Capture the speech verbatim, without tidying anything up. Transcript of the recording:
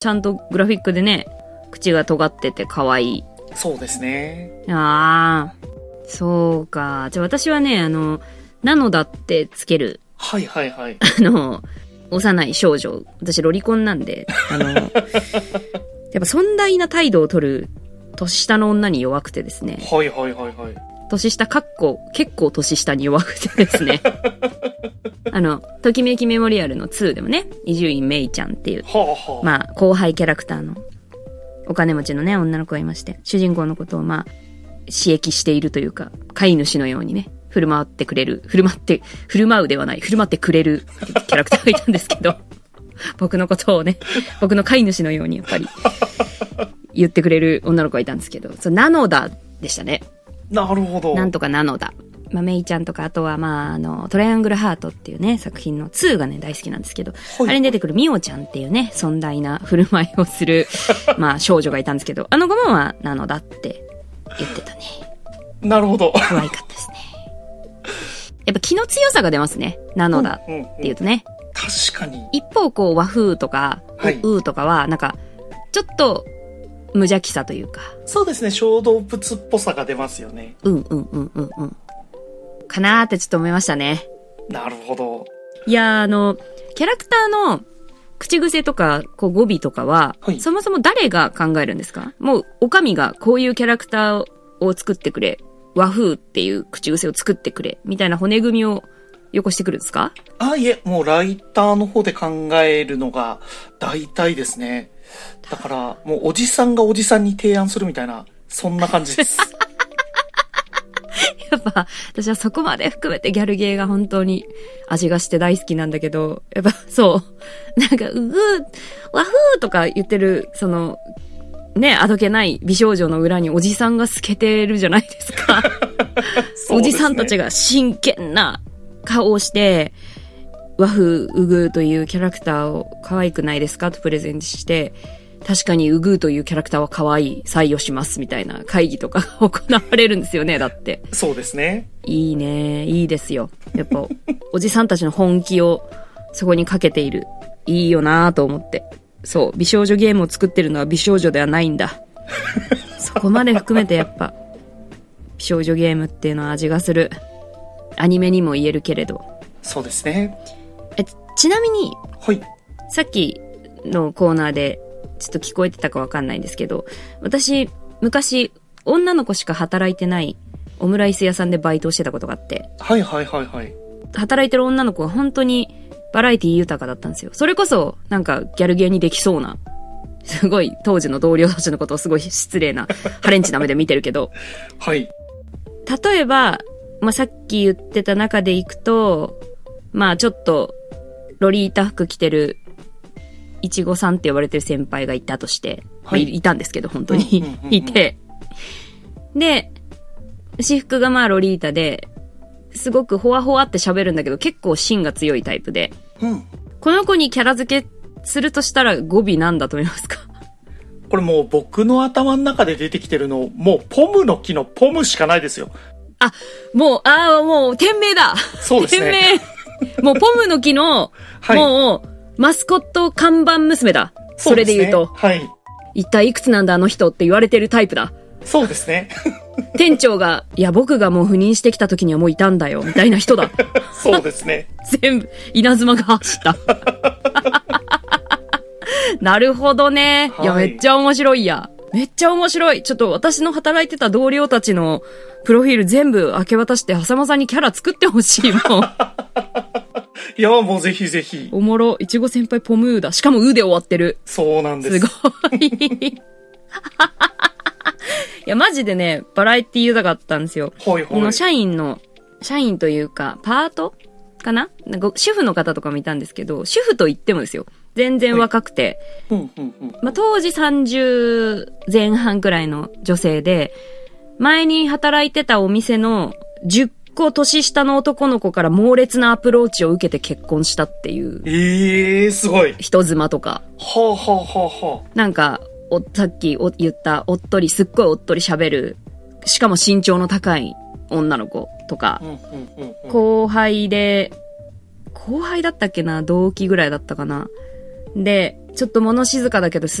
ちゃんとグラフィックでね、口が尖ってて可愛い。 そうですね。 ああ、そうか。じゃあ私はね、あの、なのだってつける。 はいはいはい。 あの、幼い少女。私ロリコンなんで、あの、やっぱ尊大な態度を取る年下の女に弱くてですね。 はいはいはいはい。 年下かっこ結構年下に弱くてですね。あの、ときめきメモリアルのツーでもね、伊集院めいちゃんっていう、 はあはあ、 まあ、後輩キャラクターのお金持ちのね、女の子がいまして、主人公のことをまあ、刺激しているというか、飼い主のようにね、振る舞ってくれる、振る舞って、振る舞うではない、振る舞ってくれるキャラクターがいたんですけど、僕のことをね、僕の飼い主のようにやっぱり、言ってくれる女の子がいたんですけど、そう、なのだでしたね。 なるほど。 なんとかなのだ。まあ、メイちゃんとか、あとは、まあ、あの、トライアングルハートっていうね、作品のツーがね、大好きなんですけど、はい、あれに出てくるミオちゃんっていうね、尊大な振る舞いをする、まあ、少女がいたんですけど、あの子もは、なのだって言ってたね。 なるほど。 可愛かったですね。やっぱ気の強さが出ますね。なのだって言うとね。 うんうんうん、確かに。 一方、こう、和風とか、はい、うーとかは、なんか、ちょっと、無邪気さというか。 そうですね、小動物っぽさが出ますよね。 うんうんうんうんうん。かなーってちょっと思いましたね。 なるほど。 いやー、あの、キャラクターの口癖とか、こう語尾とかは、はい、そもそも誰が考えるんですか？もう、おかみがこういうキャラクターを作ってくれ、和風っていう口癖を作ってくれ、みたいな骨組みをよこしてくるんですか？ あ、いえ、もうライターの方で考えるのが大体ですね。だから、もうおじさんがおじさんに提案するみたいな、そんな感じです。 やっぱ、私はそこまで含めてギャルゲーが本当に味がして大好きなんだけど、やっぱそう、なんか、うぐー、わふーとか言ってる、その、ね、あどけない美少女の裏におじさんが透けてるじゃないですか。すね、おじさんたちが真剣な顔をして、和風うぐーというキャラクターを可愛くないですかとプレゼンして、確かにうぐーというキャラクターは可愛い、採用しますみたいな会議とか行われるんですよね、だって。 そうですね。 いいね、いいですよ。やっぱ、おじさんたちの本気をそこにかけている。いいよなぁと思って。そう、美少女ゲームを作ってるのは美少女ではないんだ。そこまで含めてやっぱ、美少女ゲームっていうのは味がする。アニメにも言えるけれど。 そうですね。 え、ちなみに、 はい。 さっきのコーナーでちょっと聞こえてたかわかんないんですけど、私、昔、女の子しか働いてないオムライス屋さんでバイトをしてたことがあって。 はいはいはいはい。 働いてる女の子が本当にバラエティ豊かだったんですよ。それこそ、なんかギャルゲーにできそうな、すごい当時の同僚たちのことをすごい失礼なハレンチな目で見てるけど。 はい。 例えば、まあ、さっき言ってた中でいくと、まあちょっと、ロリータ服着てる、いちごさんって呼ばれてる先輩がいたとして、はい、いたんですけど、本当に、うんうんうんうん、いて。で、私服がまあロリータで、すごくほわほわって喋るんだけど、結構芯が強いタイプで、 うん、 この子にキャラ付けするとしたら語尾なんだと思いますか？ これもう僕の頭の中で出てきてるの、もうポムの木のポムしかないですよ。 あ、もう、ああ、もう、店名だ。 そうですね。 店名。もう、ポムの木の、はい、もう、マスコット看板娘だ。それで言うと。 はい。 一体いくつなんだあの人って言われてるタイプだ。 そうですね。 店長が、いや、僕がもう赴任してきた時にはもういたんだよ、みたいな人だ。 そうですね。 全部、稲妻が走った。なるほどね。はい、いや、めっちゃ面白いや。めっちゃ面白い。ちょっと私の働いてた同僚たちのプロフィール全部明け渡して、はさまさんにキャラ作ってほしいもん。 いや、もうぜひぜひ。 おもろ。いちご先輩ポムーだ。しかもうで終わってる。 そうなんです。 すごい。いや、マジでね、バラエティ豊かったんですよ。 はいはい。 社員の、社員というか、パートかな？なんか主婦の方とかもいたんですけど、主婦と言ってもですよ。全然若くて。 はい、うんうんうん、 まあ、当時さんじゅうぜん半くらいの女性で、前に働いてたお店のじゅっこ年下の男の子から猛烈なアプローチを受けて結婚したっていう。 ええー、すごい。 人妻とか。 はあはあはあはあ。 なんか、お、さっきお言ったおっとり、すっごいおっとり喋る、しかも身長の高い女の子とか、 うんうんうんうん、 後輩で、後輩だったっけな、同期ぐらいだったかな。で、 ちょっと物静かだけど